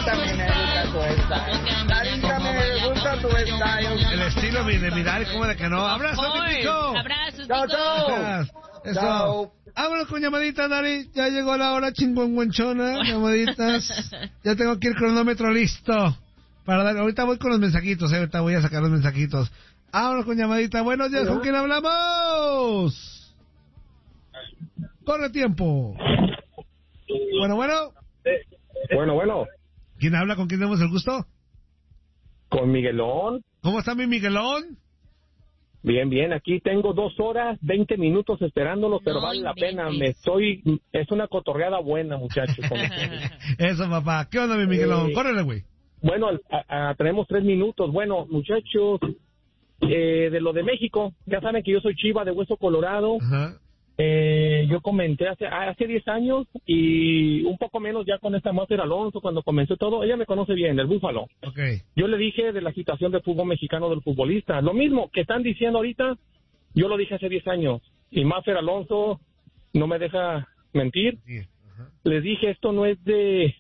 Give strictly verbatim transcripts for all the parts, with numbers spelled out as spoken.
también me gusta tu style. Darín, también me gusta tu style. El estilo de mirar como de que no. ¡Abrazo, mi pico! ¡Abrazos, Chao, chao. Eso. Chao. Vámonos con llamaditas, Dari. Ya llegó la hora chingüengüenchona. Llamaditas. Ya tengo aquí el cronómetro listo. Para dar. Ahorita voy con los mensajitos, eh. Ahorita voy a sacar los mensajitos. Vámonos con llamadita. Buenos días, ¿con quién hablamos? Corre tiempo. Bueno, bueno. Bueno, bueno. ¿Quién habla? ¿Con quién tenemos el gusto? Con Miguelón. ¿Cómo está mi Miguelón? Bien, bien. Aquí tengo dos horas, veinte minutos esperándolo, pero No vale la inventes. pena. Me estoy... Es una cotorreada buena, muchachos. con ustedes. Eso, papá. ¿Qué onda, mi Miguelón? Eh, Córrele, güey. Bueno, a- a- tenemos tres minutos. Bueno, muchachos, eh, de lo de México, ya saben que yo soy Chiva de Hueso Colorado. Ajá. Eh, yo comenté hace hace diez años y un poco menos ya con esta Master Alonso cuando comenzó todo. Ella me conoce bien, el Búfalo. Ok. Yo le dije de la situación del fútbol mexicano del futbolista. Lo mismo que están diciendo ahorita, yo lo dije hace diez años. Y Master Alonso no me deja mentir. Sí. Ajá. Les dije, esto no es de...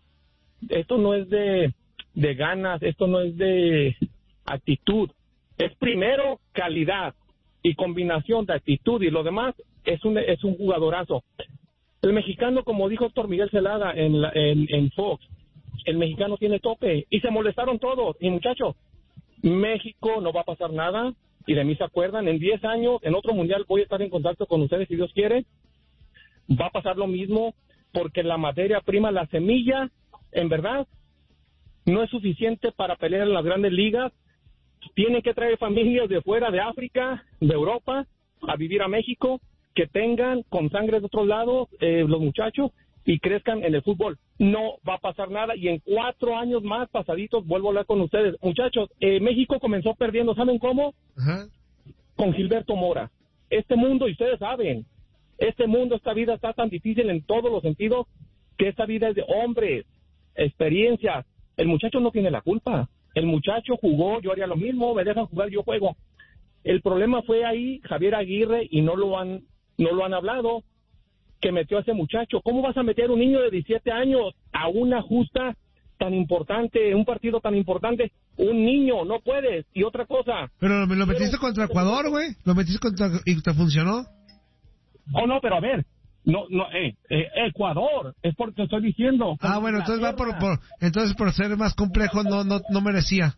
Esto no es de, de ganas, esto no es de actitud. Es primero calidad y combinación de actitud y lo demás es un es un jugadorazo. El mexicano, como dijo Héctor Miguel Celada en, la, en, en Fox, el mexicano tiene tope y se molestaron todos. Y muchachos, México no va a pasar nada y de mí se acuerdan. En diez años, en otro mundial, voy a estar en contacto con ustedes si Dios quiere. Va a pasar lo mismo porque la materia prima, la semilla, en verdad, no es suficiente para pelear en las grandes ligas. Tienen que traer familias de fuera, de África, de Europa, a vivir a México, que tengan con sangre de otros lados eh, los muchachos y crezcan en el fútbol. No va a pasar nada y en cuatro años más pasaditos vuelvo a hablar con ustedes. Muchachos, eh, México comenzó perdiendo, ¿saben cómo? Ajá. Con Gilberto Mora. Este mundo, y ustedes saben, este mundo, esta vida está tan difícil en todos los sentidos que esta vida es de hombres, experiencias. El muchacho no tiene la culpa. El muchacho jugó, yo haría lo mismo, me dejan jugar, yo juego. El problema fue ahí Javier Aguirre y no lo han no lo han hablado, que metió a ese muchacho. ¿Cómo vas a meter a un niño de diecisiete años a una justa tan importante, un partido tan importante? Un niño, no puedes. Y otra cosa. Pero lo metiste contra Ecuador, güey. Lo metiste contra... ¿Y te funcionó? Oh, no, pero a ver. No, no, eh, eh, Ecuador, es porque estoy diciendo. Ah, bueno, entonces va por, por... Entonces por ser más complejo no no no merecía.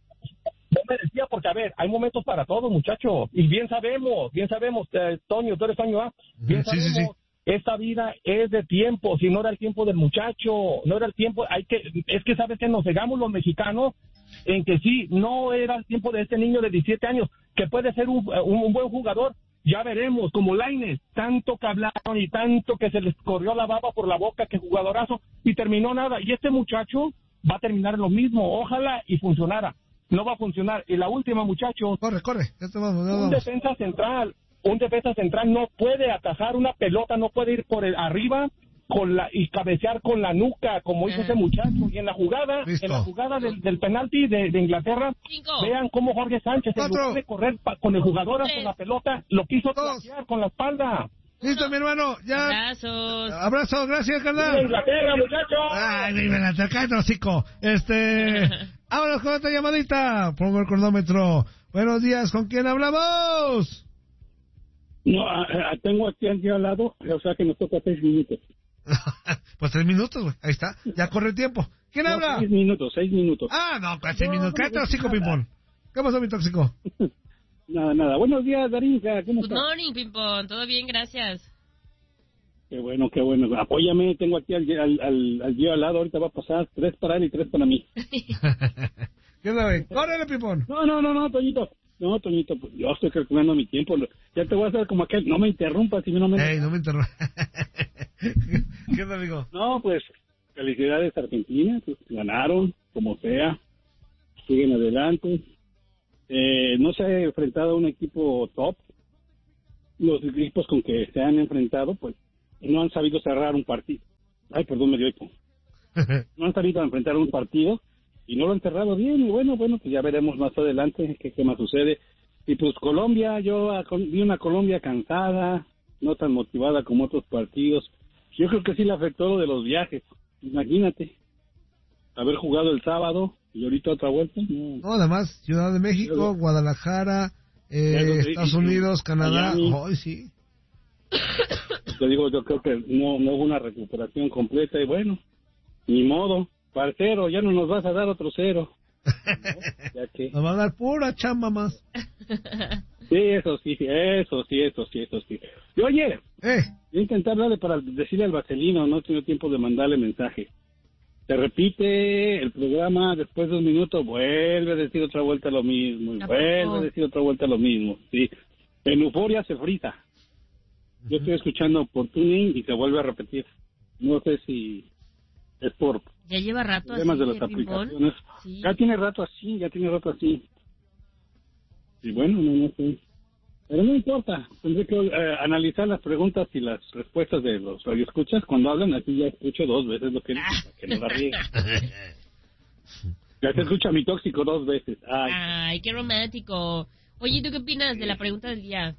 No merecía porque, a ver, hay momentos para todo, muchachos. Y bien sabemos, bien sabemos, eh, Toño, tú eres Toño, ¿ah? Bien Sí, sí, sabemos, sí. esta vida es de tiempo. Si no era el tiempo del muchacho, no era el tiempo, hay que, es que sabes que nos cegamos los mexicanos en que sí, no era el tiempo de este niño de diecisiete años, que puede ser un, un, un buen jugador. Ya veremos, como Lainez, tanto que hablaron y tanto que se les corrió la baba por la boca, que jugadorazo, y terminó nada. Y este muchacho va a terminar en lo mismo, ojalá y funcionara. No va a funcionar. Y la última, muchachos. Corre, corre. Ya te vamos, ya Un vamos. defensa central, un defensa central no puede atajar una pelota, no puede ir por el arriba con la y cabecear con la nuca, como hizo ese muchacho. Y en la jugada, Listo. en la jugada del, del penalti de, de Inglaterra, Cinco. vean cómo Jorge Sánchez, en Cuatro. lugar de correr pa- con el jugador Tres. con la pelota, lo quiso Dos. traquear con la espalda. Listo, mi hermano. Ya. Abrazos. Abrazo, gracias, ¡Viva carnal. Inglaterra, muchachos! Ay, vive la cállate, hocico. Este, vámonos con otra llamadita. Pongo el cronómetro. Buenos días, ¿con quién hablamos? No, a- a- tengo aquí al al lado, o sea que nos toca seis minutos. Pues tres minutos, güey. Ahí está. Ya corre el tiempo. ¿Quién No, habla? seis minutos, seis minutos. Ah, no, pues seis No, minutos. no, Cállate, no, hocico, nada. pipón. ¿Qué pasó, mi tóxico? Nada, nada. Buenos días, Darinka, ¿cómo Good estás? morning, Pimpón. Todo bien, gracias. Qué bueno, qué bueno. Apóyame, tengo aquí al, al, al, al tío al lado, ahorita va a pasar tres para él y tres para mí. ¿Qué onda, güey? ¡Córrele, pipón! No, no, no, no, Toñito. No, Toñito, pues yo estoy calculando mi tiempo. Ya te voy a hacer como aquel, no me interrumpas si no me... Ey, no me interrumpas. ¿Qué onda, amigo? No, pues, felicidades a Argentina, pues, ganaron, como sea, siguen adelante. Eh, no se ha enfrentado a un equipo top. Los equipos con que se han enfrentado, pues, no han sabido cerrar un partido. Ay, perdón, me dio eco. No han sabido enfrentar un partido y no lo han cerrado bien. Y bueno, bueno, pues ya veremos más adelante qué, qué más sucede. Y pues Colombia, yo a- vi una Colombia cansada, no tan motivada como otros partidos. Yo creo que sí le afectó lo de los viajes. Imagínate. haber jugado el sábado y ahorita otra vuelta. No, No, además, Ciudad de México, Pero- Guadalajara, eh, Bueno, sí, Estados sí, Unidos, sí. Canadá. Miami. Ay, sí. te digo, yo creo que no, no hubo una recuperación completa y bueno, ni modo, parcero, ya no nos vas a dar otro cero. No, ya que... Nos va a dar pura chamba más. Sí, eso sí, eso sí, eso sí, eso sí. Y oye, Eh, voy a intentar darle para decirle al Vaselino, no he tenido tiempo de mandarle mensaje. Se repite el programa, después de un minuto vuelve a decir otra vuelta lo mismo, y ¿A vuelve poco? a decir otra vuelta lo mismo, sí. En euforia se frita. Yo estoy escuchando por tuning y se vuelve a repetir. No sé si es por Ya lleva rato así, problemas de las de ping-pong. aplicaciones. Sí. Ya tiene rato así, ya tiene rato así. Y bueno, no, no sé. Pero no importa, tendré que eh, analizar las preguntas y las respuestas de los radioescuchas cuando hablan, así ya escucho dos veces lo que dicen, para que no la riegue. Ya se escucha mi tóxico dos veces. Ay, Ay, qué romántico. Oye, ¿tú qué opinas de la pregunta del día?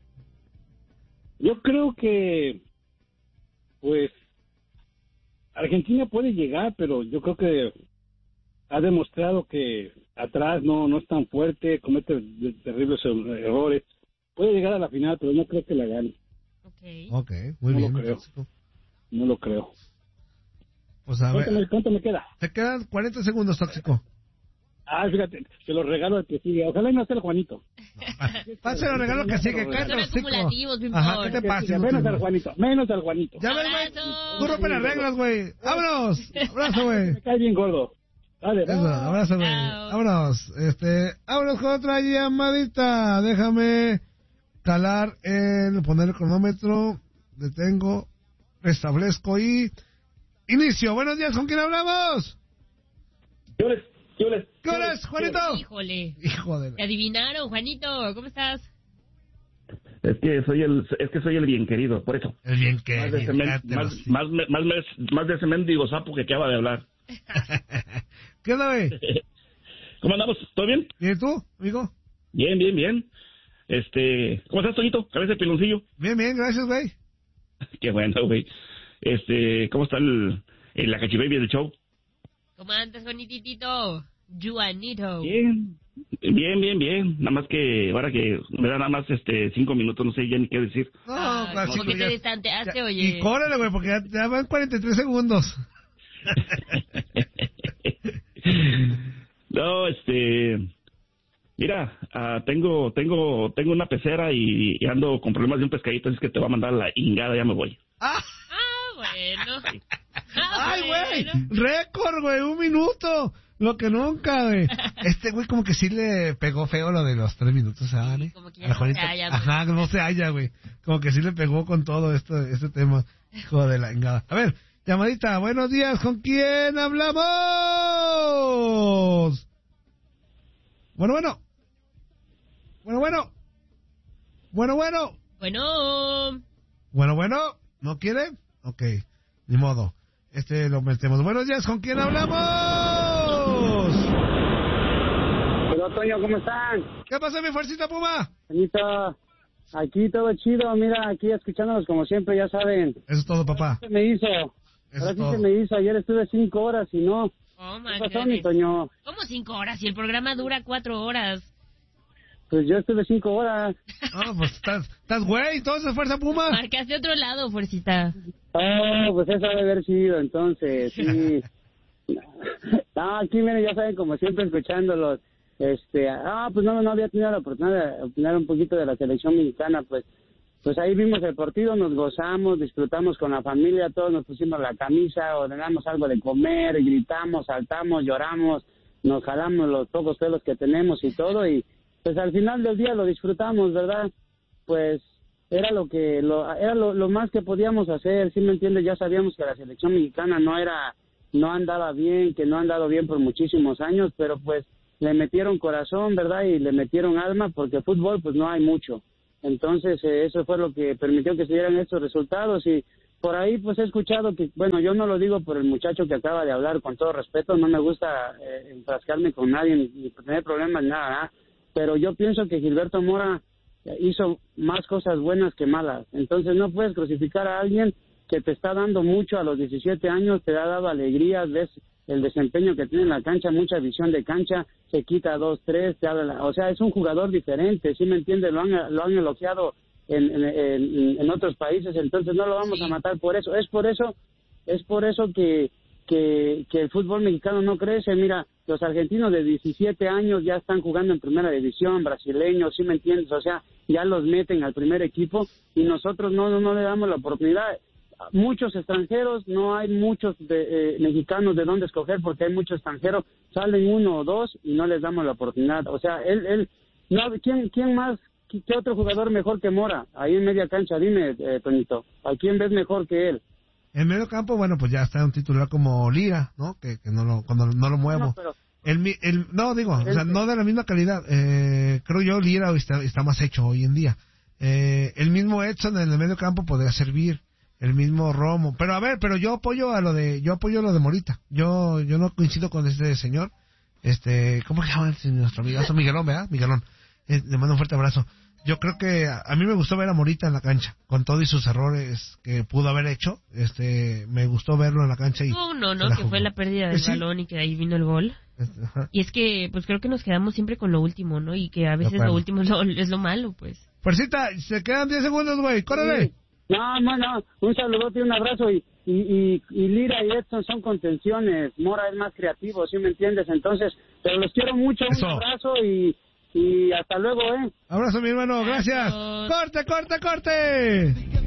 yo creo que, pues, Argentina puede llegar, pero yo creo que ha demostrado que atrás no no es tan fuerte, comete de- terribles er- errores. Puede llegar a la final, pero no creo que la gane. Ok. ok, muy No lo bien. creo. Tóxico. No lo creo. Pues a ¿Cuánto me, ver, cuánto me queda? te quedan cuarenta segundos, Tóxico. Ah, fíjate, se lo regalo al que sigue. Ojalá y no sea el Juanito. Pásale el regalo que sigue, Son cállate, Son Tóxico. acumulativos, Pimpón. Ajá, ¿qué te Que pasa? siga, menos al Juanito, menos al Juanito. Ya ves, güey. Abrazo. Tú rompe las reglas, güey. ¡Vámonos! Abrazo, güey. Me cae bien gordo. Dale, Eso, bye. abrazo, güey. Chao. Vámonos. Este, vámonos con otra llamadita. Déjame calar el, poner el cronómetro. Detengo, restablezco y inicio. Buenos días, ¿con quién hablamos? ¿Qué les? ¿Qué les? ¿Qué hora es, Juanito? Híjole. Hijo de Te la... adivinaron, Juanito. ¿Cómo estás? Es que soy el es que soy el bien querido, por eso. El bien que... Más de ese, men- más, más, más, más, más de ese mendigo sapo que acaba de hablar. ¿Qué onda, güey? ¿Cómo andamos? ¿Todo bien? ¿Y tú, amigo? Bien, bien, bien. Este, ¿cómo estás, Toñito? ¿Cabeza de piloncillo? Bien, bien, gracias, güey. Qué bueno, güey. Este, ¿cómo está el, el la cachibaby del show? ¿Cómo andas, Juanitito? Juanito. Bien, bien, bien, bien. Nada más que ahora que me da nada más este cinco minutos, no sé ya ni qué decir. No, Ay, clásico, como que ya- te distanteaste, ya- oye. Y córrele, güey, porque ya, ya van cuarenta y tres segundos. No, este, mira, ah, tengo, tengo, tengo una pecera y, y ando con problemas de un pescadito, así es que te va a mandar la ingada, ya me voy. ¡Ah! Ah, bueno. Ah, ¡Ay, güey! bueno. ¡Récord, güey! ¡Un minuto! Lo que nunca, güey. Este güey como que sí le pegó feo lo de los tres minutos, ¿saben? Sí, como que ya A la no Juanita. se halla, pues. Ajá, no se halla, güey. Como que sí le pegó con todo esto, este tema. Hijo de la engada. A ver, llamadita. Buenos días, ¿con quién hablamos? Bueno, bueno. Bueno, bueno. Bueno, bueno. Bueno. Bueno, bueno. ¿No quiere? Ok, ni modo. Este lo metemos. Buenos días, ¿con quién hablamos? Hola, Toño, ¿cómo están? ¿Qué pasa, mi fuercita Puma? Anita, aquí todo chido, mira, aquí escuchándolos como siempre, ya saben. Eso es todo, papá. Se me hizo, Eso ahora es sí todo. se me hizo, ayer estuve cinco horas y no. Oh, ¿Qué my pasó, mi goodness. Toño? ¿Cómo cinco horas? Y el programa dura cuatro horas. Pues yo estuve cinco horas. No, pues estás, estás güey, entonces, fuerza Puma. Marcaste otro lado, fuercita. Oh, pues eso debe haber sido, entonces, sí. No, aquí, miren, ya saben, como siempre, escuchándolos. Este, ah, pues no, no había tenido la oportunidad de opinar un poquito de la selección mexicana, pues. Pues ahí vimos el partido, nos gozamos, disfrutamos con la familia, todos nos pusimos la camisa, ordenamos algo de comer, gritamos, saltamos, lloramos, nos jalamos los pocos pelos que tenemos y todo, y pues al final del día lo disfrutamos, ¿verdad? Pues era lo que lo era lo, lo más que podíamos hacer, ¿sí me entiendes? Ya sabíamos que la selección mexicana no era no andaba bien, que no ha andado bien por muchísimos años, pero pues le metieron corazón, ¿verdad? Y le metieron alma, porque fútbol pues no hay mucho. Entonces eh, eso fue lo que permitió que se dieran estos resultados, y por ahí pues he escuchado que, bueno, yo no lo digo por el muchacho que acaba de hablar, con todo respeto, no me gusta eh, enfrascarme con nadie ni, ni tener problemas, nada, ¿eh? Pero yo pienso que Gilberto Mora hizo más cosas buenas que malas. Entonces no puedes crucificar a alguien que te está dando mucho a los diecisiete años, te ha dado alegrías, ves el desempeño que tiene en la cancha, mucha visión de cancha, se quita dos, tres, te habla, o sea, es un jugador diferente, ¿sí me entiendes? Lo han, lo han elogiado en, en, en, en otros países, entonces no lo vamos a matar por eso, es por eso, es por eso que, que, que el fútbol mexicano no crece. Mira, los argentinos de diecisiete años ya están jugando en primera división, brasileños, ¿sí me entiendes? O sea, ya los meten al primer equipo y nosotros no, no, no le damos la oportunidad. Muchos extranjeros, no hay muchos de, eh, mexicanos de dónde escoger porque hay muchos extranjeros, salen uno o dos y no les damos la oportunidad. O sea, él, él, no, ¿quién, quién más, qué, qué otro jugador mejor que Mora? Ahí en media cancha, dime, eh, Tonito, ¿a quién ves mejor que él? En medio campo, bueno, pues ya está un titular como Lira, ¿no? Que, que no lo, cuando no lo muevo. No, pero, el, el, no digo, el, o sea, no de la misma calidad. Eh, creo yo Lira está, está más hecho hoy en día. Eh, el mismo Edson en el medio campo podría servir. El mismo Romo, pero a ver, pero yo apoyo a lo de, yo apoyo a lo de Morita. Yo, yo no coincido con este señor, este, ¿cómo se llama nuestro amigazo? Miguelón, ¿verdad? Miguelón. Eh, le mando un fuerte abrazo. Yo creo que a, a mí me gustó ver a Morita en la cancha, con todos y sus errores que pudo haber hecho. Este, me gustó verlo en la cancha y. No, no, no, que jugó. Fue la pérdida del ¿Sí? balón y que de ahí vino el gol. Ajá. Y es que, pues creo que nos quedamos siempre con lo último, ¿no? Y que a veces lo último es lo, es lo malo, pues. Fuercita, se quedan diez segundos, güey, córrele. Sí. No, no, no, un saludote y un abrazo y, y, y, y Lira y Edson son contenciones, Mora es más creativo, ¿sí me entiendes? Entonces, pero los quiero mucho, Eso. Un abrazo y, y hasta luego, ¿eh? Abrazo, mi hermano, gracias. Adiós. ¡Corte, corte, corte!